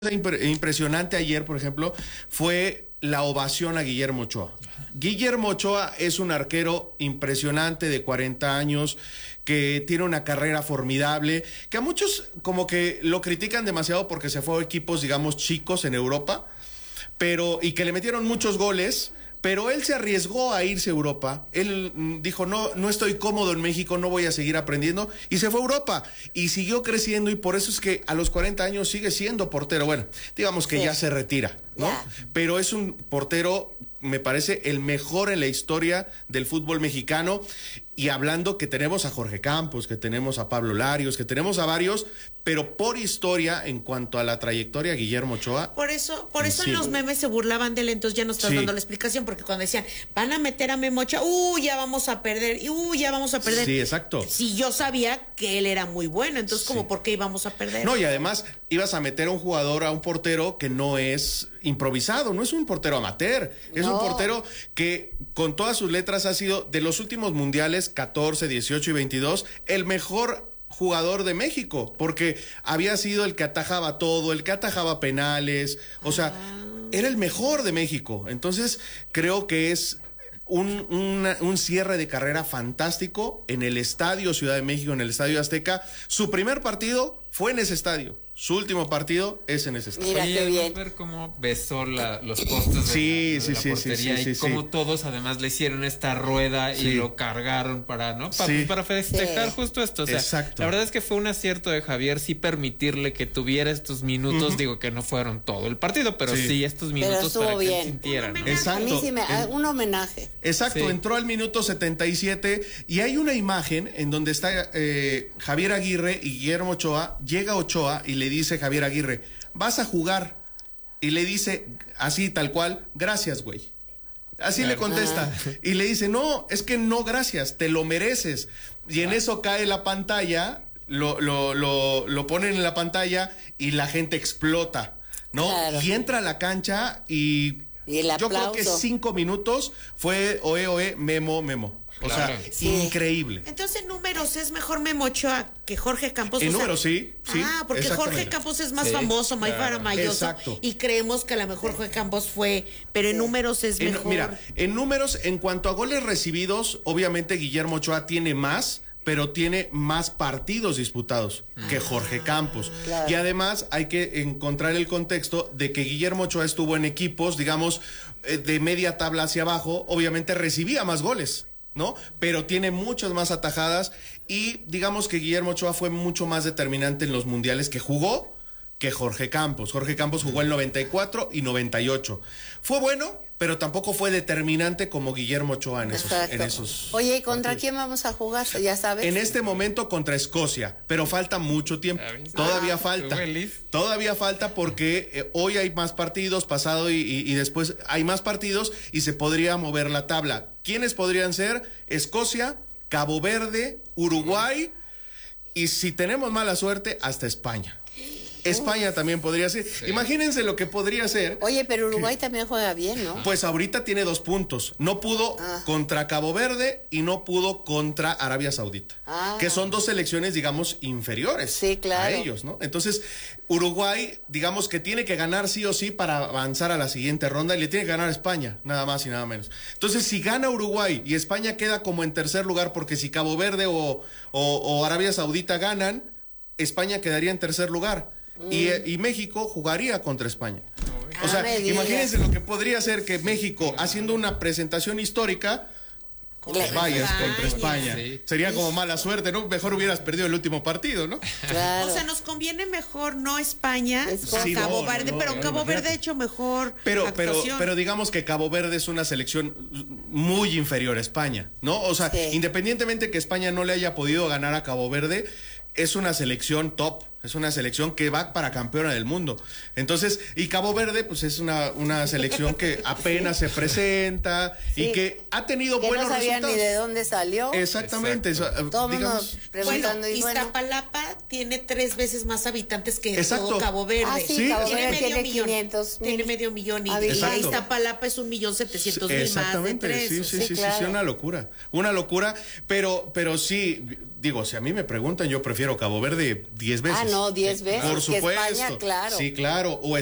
impresionante ayer, por ejemplo, fue la ovación a Guillermo Ochoa. Guillermo Ochoa es un arquero impresionante de 40 años, que tiene una carrera formidable, que a muchos como que lo critican demasiado porque se fue a equipos, digamos, chicos en Europa, y que le metieron muchos goles. Pero él se arriesgó a irse a Europa. Él dijo, no estoy cómodo en México, no voy a seguir aprendiendo. Y se fue a Europa. Y siguió creciendo y por eso es que a los 40 años sigue siendo portero. Bueno, digamos que ya se retira, ¿no? Yeah. Pero es un portero, me parece, el mejor en la historia del fútbol mexicano. Y hablando que tenemos a Jorge Campos, que tenemos a Pablo Larios, que tenemos a varios, pero por historia, en cuanto a la trayectoria, Guillermo Ochoa. Por eso en los memes se burlaban de él, entonces ya no estás dando la explicación, porque cuando decían, van a meter a Memo Ochoa, ya vamos a perder, ya vamos a perder. Sí, exacto. Si yo sabía que él era muy bueno, entonces como, ¿por qué íbamos a perder? No, y además ibas a meter a un jugador, a un portero que no es improvisado, no es un portero amateur, es un portero que con todas sus letras ha sido de los últimos mundiales 14, 18 y 22 el mejor jugador de México, porque había sido el que atajaba todo, el que atajaba penales, o sea, era el mejor de México. Entonces creo que es un cierre de carrera fantástico en el Estadio Ciudad de México, en el Estadio Azteca. Su primer partido fue en ese estadio. Su último partido es en ese estadio. Mira qué bien. Ver cómo besó los postes de la portería y cómo todos además le hicieron esta rueda y lo cargaron para festejar justo esto. O sea, exacto. La verdad es que fue un acierto de Javier sí permitirle que tuviera estos minutos, digo que no fueron todo el partido, pero sí estos minutos para que él sintiera. Exacto. A mí sí un homenaje. Exacto, entró al minuto 77 y hay una imagen en donde está Javier Aguirre y Guillermo Ochoa. Llega Ochoa y le dice Javier Aguirre, vas a jugar, y le dice así tal cual, gracias güey, así le contesta, y le dice, no, es que no gracias, te lo mereces, y en eso cae la pantalla, lo ponen en la pantalla y la gente explota, ¿no? Claro. Y entra a la cancha y yo creo que 5 minutos fue oe, Memo. O sea, increíble. Entonces, en números es mejor Memo Ochoa que Jorge Campos. En números, sí. Porque Jorge Campos es más famoso, más maravilloso. Y creemos que a lo mejor Jorge Campos fue, pero en números es mejor. Mira, en números, en cuanto a goles recibidos, obviamente Guillermo Ochoa tiene más, pero tiene más partidos disputados que Jorge Campos. Claro. Y además hay que encontrar el contexto de que Guillermo Ochoa estuvo en equipos, digamos, de media tabla hacia abajo, obviamente recibía más goles, ¿no? Pero tiene muchas más atajadas y digamos que Guillermo Ochoa fue mucho más determinante en los mundiales que jugó que Jorge Campos. Jorge Campos jugó el 94 y 98. Fue bueno, pero tampoco fue determinante como Guillermo Ochoa en esos Oye, ¿y contra quién vamos a jugar? Ya sabes. En este momento contra Escocia, pero falta mucho tiempo. Todavía falta porque hoy hay más partidos, pasado y después hay más partidos y se podría mover la tabla. ¿Quiénes podrían ser? Escocia, Cabo Verde, Uruguay y si tenemos mala suerte, hasta España. España también podría ser. Sí. Imagínense lo que podría ser. Oye, pero Uruguay también juega bien, ¿no? Pues ahorita tiene 2 puntos. No pudo contra Cabo Verde y no pudo contra Arabia Saudita. Que son 2 selecciones, digamos, inferiores a ellos, ¿no? Entonces, Uruguay, digamos que tiene que ganar sí o sí para avanzar a la siguiente ronda y le tiene que ganar a España, nada más y nada menos. Entonces, si gana Uruguay y España queda como en tercer lugar, porque si Cabo Verde o Arabia Saudita ganan, España quedaría en tercer lugar. Y México jugaría contra España. O sea, imagínense lo que podría ser que México, haciendo una presentación histórica, vayas contra España. Sería como mala suerte, ¿no? Mejor hubieras perdido el último partido, ¿no? Claro. O sea, nos conviene mejor no España, Cabo Verde, pero Cabo Verde ha hecho mejor pero digamos que Cabo Verde es una selección muy inferior a España, ¿no? O sea, independientemente que España no le haya podido ganar a Cabo Verde, es una selección top, es una selección que va para campeona del mundo. Entonces, y Cabo Verde, pues es una selección que apenas se presenta y que ha tenido buenos resultados. No sabía ni de dónde salió. Exactamente. Todo digamos, preguntando. Iztapalapa tiene 3 veces más habitantes que todo Cabo Verde. Cabo Verde tiene 500. Tiene medio millón y Iztapalapa es 1,700,000 más de 3. Sí, una locura. Una locura, pero sí, digo, si a mí me preguntan, yo prefiero Cabo Verde 10 veces. Ah, no, 10 veces. Por supuesto. España, claro. Sí, claro. O